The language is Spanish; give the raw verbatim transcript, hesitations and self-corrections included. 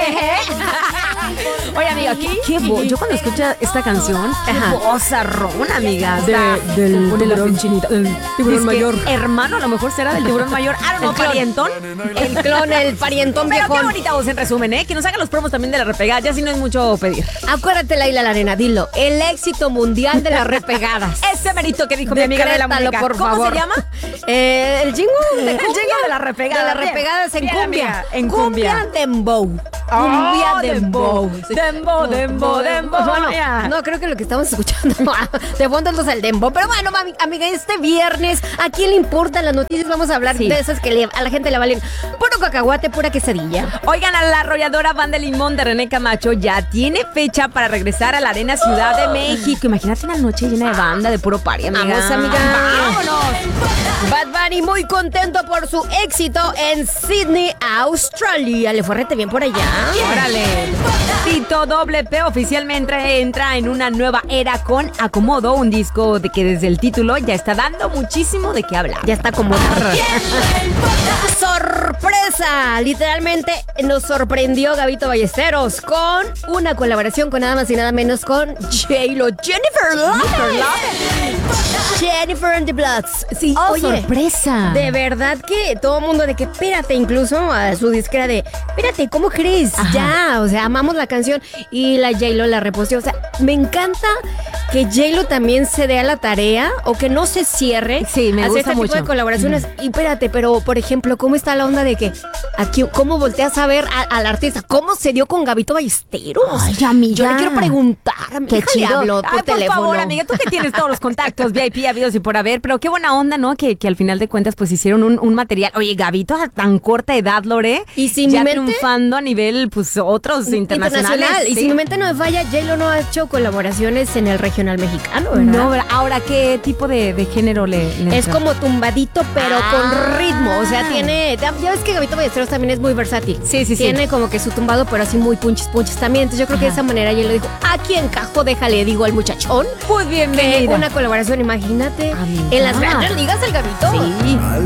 Oye, amiga, ¿qué, qué voz? Yo cuando escucho esta canción, qué vozarrón, amiga. De, del de la tiburón, pinchinita. del tiburón mayor. Hermano, a lo mejor será del tiburón mayor. Ah, no, parientón. El clon, el parientón Pero viejón. qué bonita voz en resumen, ¿eh? Que nos hagan los promos también de la repegada, ya si no es mucho pedir. Acuérdate, Laila Larena, dilo. El éxito mundial de las repegadas. Ese merito que dijo mi amiga de la Decrétalo, música. por ¿Cómo favor. se llama? Eh, el jingle de El cumbia. jingle de la repegada. De las Bien. repegadas en Bien, cumbia. amiga, en cumbia. Cumbia dembow. Oh, Cumbia dembow. Dembow, dembow, dembow. Bueno, Ya. no, creo que lo que estamos escuchando de fondo es el dembow. Pero bueno, mami, amiga, este viernes, ¿a quién le importan las noticias? Vamos a hablar Sí. de esas que le- a la gente le valen puro cacahuate, pura quesadilla. Oigan, a la arrolladora Banda Limón de René Camacho ya tiene fecha para regresar a la Arena Ciudad de México. Imagínate una noche llena de banda, de puro party, amiga. Vamos, amiga. ¡Vámonos! Bad Bunny muy contento por su éxito en Sydney, Australia. Le fue rete bien por allá. ¡Órale! Tito Doble P oficialmente entra en una nueva era con Acomodo, un disco de que desde el título ya está dando muchísimo de qué hablar. Ya está como ¡sorpresa! Literalmente nos sorprendió Gabito Ballesteros con una colaboración con nada más y nada menos con J-Lo, Jennifer Lopez. Jennifer and the Bloods. Sí, ¡Oh, oye, sorpresa! de verdad que todo el mundo de que espérate, incluso a su disquera de espérate, ¿cómo crees? Ajá. Ya, o sea, amamos la canción y la J-Lo la reposteó. O sea, me encanta que J-Lo también se dé a la tarea o que no se cierre. Sí, me hacer gusta este mucho. tipo de colaboraciones. Y espérate, pero por ejemplo, ¿cómo está la onda de que aquí, cómo volteas a ver a- al artista? ¿Cómo se dio con Gabito Ballesteros? Ay, amiga. Yo le quiero preguntar, amiga. Qué Le chido. hablo por Ay, por teléfono. favor, amiga, tú que tienes todos los contactos V I P habidos y por haber, pero qué buena onda, ¿no? Que, que al final de cuentas pues hicieron un, un material. Oye, Gabito a tan corta edad, Lore. Y si ya mi mente- triunfando a nivel, pues, otros internacionales. Internacional. Y sí. si mi mente no me falla, J-Lo no ha hecho colaboraciones en el regional mexicano, ¿verdad? No, ¿verdad? Ahora, ¿qué tipo de, de género le, le Es entra? como tumbadito, pero Ah. con ritmo. O sea, tiene. Ya ves que Gabito Ballesteros también es muy versátil. Sí, sí, sí. Tiene como que su tumbado, pero así muy punches, punches también. Entonces yo creo que de esa manera ella le dijo: aquí encajo, déjale, digo al muchachón. Pues Que bienvenida. una colaboración, imagínate. Amiga. En las grandes ligas, el Gabito. Sí.